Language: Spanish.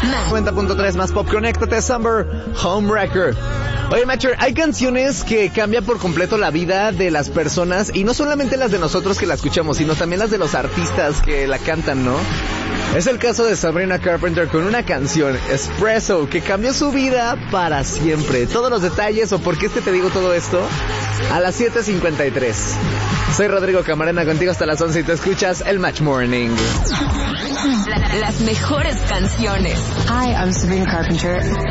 90.3 más pop, conéctate, Summer Homewrecker. Oye, Macher, hay canciones que cambian por completo la vida de las personas, y no solamente las de nosotros que la escuchamos, sino también las de los artistas que la cantan, ¿no? Es el caso de Sabrina Carpenter con una canción, Espresso, que cambió su vida para siempre. Todos los detalles o por qué te digo todo esto a las 7:53. Soy Rodrigo Camarena, contigo hasta las 11 y te escuchas el Match Morning. Las mejores canciones. Hi, I'm Sabrina Carpenter.